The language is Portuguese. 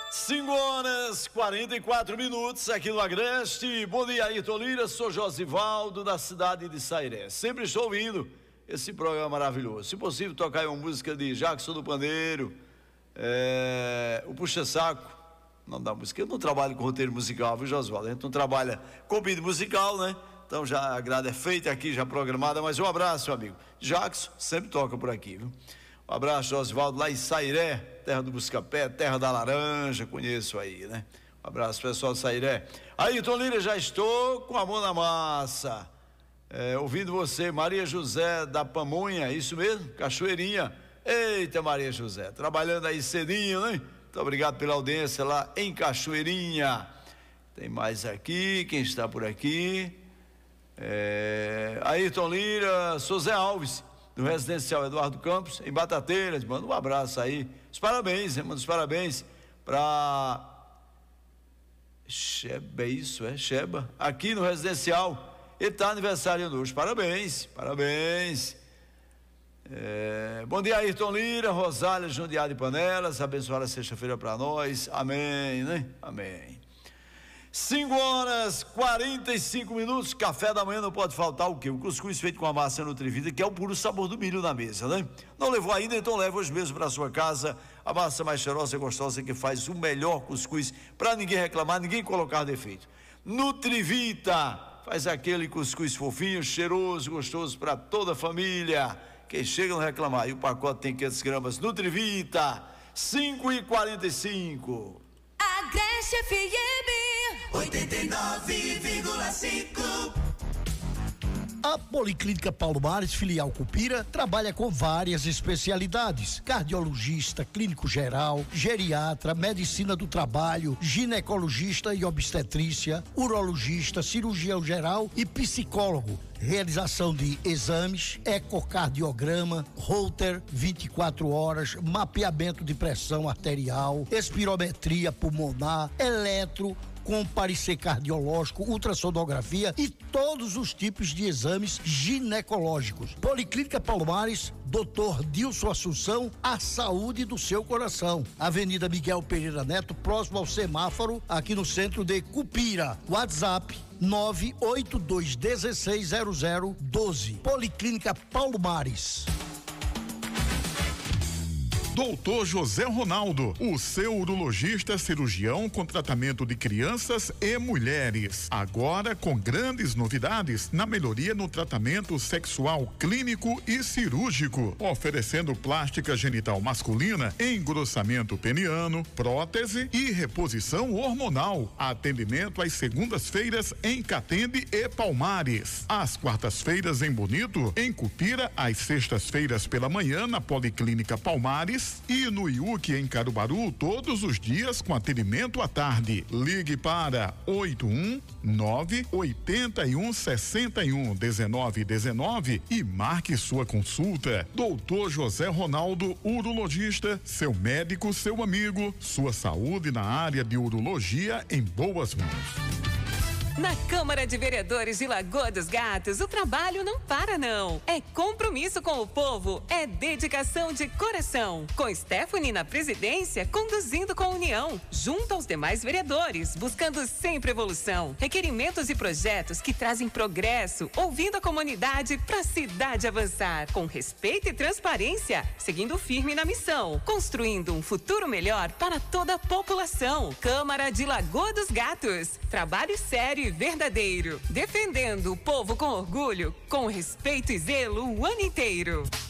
5h44 aqui no Agreste. Bom dia, Ayrton Lira. Sou Josivaldo, da cidade de Sairé. Sempre estou ouvindo esse programa maravilhoso. Se possível, tocar aí uma música de Jackson do Pandeiro, o Puxa Saco. Não dá música. Eu não trabalho com roteiro musical, viu, Josivaldo? A gente não trabalha com pedido musical, né? Então já a grada é feita aqui, já programada. Mas um abraço, meu amigo. Jackson sempre toca por aqui, viu? Um abraço, Josivaldo, lá em Sairé, terra do Buscapé, terra da laranja, conheço aí, né? Um abraço, pessoal de Sairé. Ayrton Lira, já estou com a mão na massa, ouvindo você, Maria José da Pamonha, isso mesmo? Cachoeirinha. Eita, Maria José, trabalhando aí cedinho, né? Muito obrigado pela audiência lá em Cachoeirinha. Tem mais aqui, quem está por aqui? Ayrton Lira, sou Zé Alves, do Residencial Eduardo Campos, em Batateiras. Manda um abraço aí, os parabéns, manda os parabéns para Sheba, Sheba, aqui no Residencial. Ele está aniversariando hoje, parabéns. Bom dia, Ayrton Lira, Rosália, Jundiá de Panelas, abençoada sexta-feira para nós, amém, né? Amém. 5h45, café da manhã não pode faltar o quê? O cuscuz feito com a massa Nutrivita, que é o puro sabor do milho na mesa, né? Não levou ainda? Então leva hoje mesmo para sua casa a massa mais cheirosa e gostosa que faz o melhor cuscuz, para ninguém reclamar, ninguém colocar defeito. Nutrivita faz aquele cuscuz fofinho, cheiroso, gostoso para toda a família. Quem chega não reclamar. E o pacote tem 500 gramas. Nutrivita, 5h45. Agreste FM 89,5. A Policlínica Paulo Mares, filial Cupira, trabalha com várias especialidades: cardiologista, clínico geral, geriatra, medicina do trabalho, ginecologista e obstetrícia, urologista, cirurgião geral e psicólogo. Realização de exames, ecocardiograma, Holter 24 horas, mapeamento de pressão arterial, espirometria pulmonar, eletro, com parecer cardiológico, ultrassonografia e todos os tipos de exames ginecológicos. Policlínica Paulo Mares, Dr. Dilson Assunção, a saúde do seu coração. Avenida Miguel Pereira Neto, próximo ao semáforo, aqui no centro de Cupira. WhatsApp 982160012. Policlínica Paulo Mares. Doutor José Ronaldo, o seu urologista cirurgião com tratamento de crianças e mulheres. Agora com grandes novidades na melhoria no tratamento sexual clínico e cirúrgico, oferecendo plástica genital masculina, engrossamento peniano, prótese e reposição hormonal. Atendimento às segundas-feiras em Catende e Palmares. Às quartas-feiras em Bonito, em Cupira, às sextas-feiras pela manhã na Policlínica Palmares e no IUC em Caruaru todos os dias com atendimento à tarde. Ligue para 81981611919 e marque sua consulta. Doutor José Ronaldo, urologista, seu médico, seu amigo, sua saúde na área de urologia em boas mãos. Na Câmara de Vereadores de Lagoa dos Gatos, o trabalho não para não. É compromisso com o povo, é dedicação de coração. Com Stephanie na presidência, conduzindo com união, junto aos demais vereadores, buscando sempre evolução. Requerimentos e projetos que trazem progresso, ouvindo a comunidade para a cidade avançar. Com respeito e transparência, seguindo firme na missão, construindo um futuro melhor para toda a população. Câmara de Lagoa dos Gatos, trabalho sério verdadeiro, defendendo o povo com orgulho, com respeito e zelo o ano inteiro.